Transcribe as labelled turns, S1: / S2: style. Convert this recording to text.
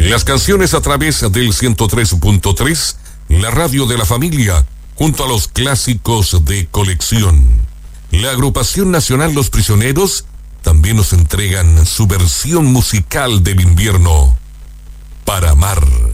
S1: Las canciones a través del 103.3, la radio de la familia, junto a los clásicos de colección. La agrupación nacional Los Prisioneros también nos entregan su versión musical del invierno, Para Amar.